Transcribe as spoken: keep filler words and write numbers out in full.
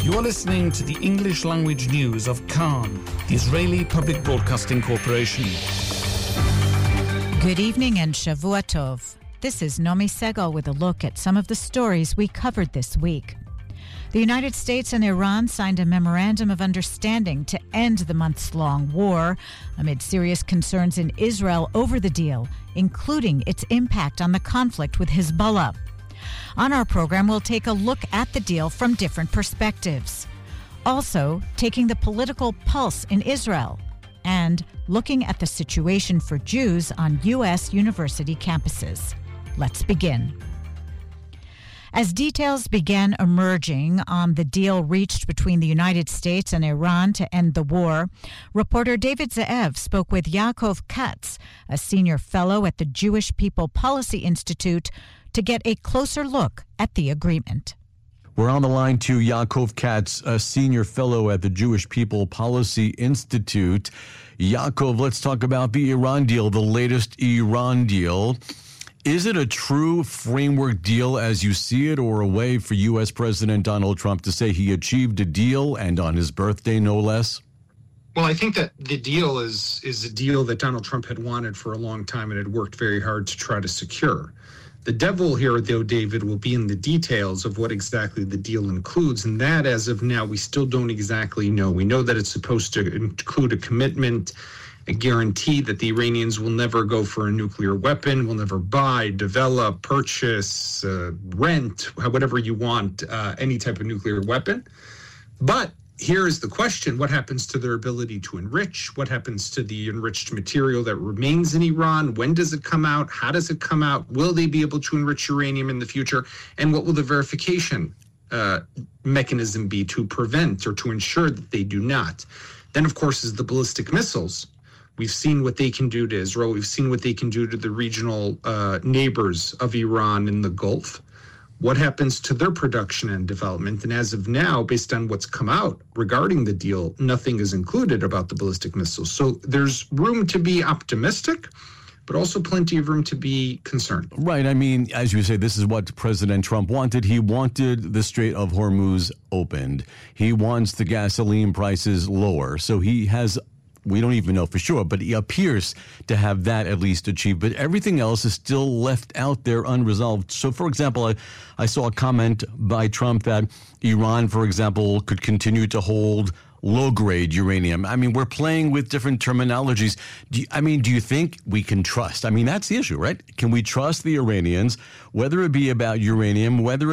You're listening to the English language news of Khan, the Israeli Public Broadcasting Corporation. Good evening and Shavua Tov. This is Nomi Segal with a look at some of the stories we covered this week. The United States and Iran signed a memorandum of understanding to end the months-long war amid serious concerns in Israel over the deal, including its impact on the conflict with Hezbollah. On our program, we'll take a look at the deal from different perspectives. Also, taking the political pulse in Israel and looking at the situation for Jews on U S university campuses. Let's begin. As details began emerging on the deal reached between the United States and Iran to end the war, reporter David Ze'ev spoke with Yaakov Katz, a senior fellow at the Jewish People Policy Institute, to get a closer look at the agreement. We're on the line to Yaakov Katz, a senior fellow at the Jewish People Policy Institute. Yaakov, let's talk about the Iran deal, the latest Iran deal. Is it a true framework deal as you see it, or a way for U S. President Donald Trump to say he achieved a deal, and on his birthday, no less? Well, I think that the deal is is a deal that Donald Trump had wanted for a long time and had worked very hard to try to secure. The devil here, though, David, will be in the details of what exactly the deal includes, and that, as of now, we still don't exactly know. We know that it's supposed to include a commitment, a guarantee that the Iranians will never go for a nuclear weapon, will never buy, develop, purchase, uh, rent, whatever you want, uh, any type of nuclear weapon. But here is the question: what happens to their ability to enrich? What happens to the enriched material that remains in Iran? When does it come out? How does it come out? Will they be able to enrich uranium in the future? And what will the verification uh, mechanism be to prevent or to ensure that they do not? Then, of course, is the ballistic missiles. We've seen what they can do to Israel. We've seen what they can do to the regional uh, neighbors of Iran in the Gulf. What happens to their production and development? And as of now, based on what's come out regarding the deal, nothing is included about the ballistic missiles. So there's room to be optimistic, but also plenty of room to be concerned. Right. I mean, as you say, this is what President Trump wanted. He wanted the Strait of Hormuz opened. He wants the gasoline prices lower. So he has, we don't even know for sure, but he appears to have that at least achieved. But everything else is still left out there unresolved. So, for example, I, I saw a comment by Trump that Iran, for example, could continue to hold low-grade uranium. I mean, we're playing with different terminologies. Do you, I mean, do you think we can trust? I mean, that's the issue, right? Can we trust the Iranians, whether it be about uranium, whether